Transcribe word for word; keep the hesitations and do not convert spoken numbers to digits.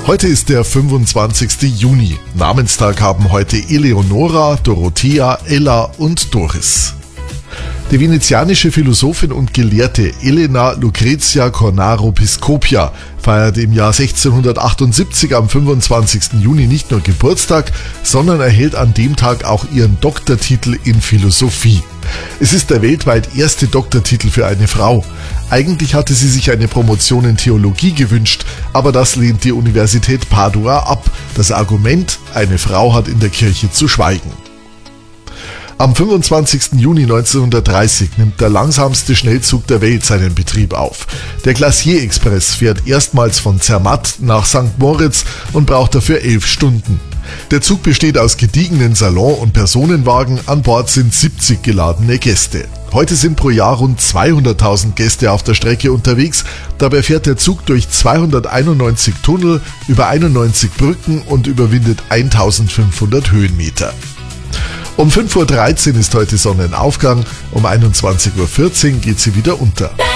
Heute ist der fünfundzwanzigste Juni. Namenstag haben heute Eleonora, Dorothea, Ella und Doris. Die venezianische Philosophin und Gelehrte Elena Lucrezia Cornaro Piscopia feiert im Jahr sechzehnhundertachtundsiebzig am fünfundzwanzigsten Juni nicht nur Geburtstag, sondern erhält an dem Tag auch ihren Doktortitel in Philosophie. Es ist der weltweit erste Doktortitel für eine Frau. Eigentlich hatte sie sich eine Promotion in Theologie gewünscht, aber das lehnt die Universität Padua ab. Das Argument, eine Frau hat in der Kirche zu schweigen. Am fünfundzwanzigsten Juni neunzehnhundertdreißig nimmt der langsamste Schnellzug der Welt seinen Betrieb auf. Der Glacier Express fährt erstmals von Zermatt nach Sankt Moritz und braucht dafür elf Stunden. Der Zug besteht aus gediegenen Salon- und Personenwagen, an Bord sind siebzig geladene Gäste. Heute sind pro Jahr rund zweihunderttausend Gäste auf der Strecke unterwegs, dabei fährt der Zug durch zweihunderteinundneunzig Tunnel, über einundneunzig Brücken und überwindet eintausendfünfhundert Höhenmeter. Um fünf Uhr dreizehn ist heute Sonnenaufgang, um einundzwanzig Uhr vierzehn geht sie wieder unter.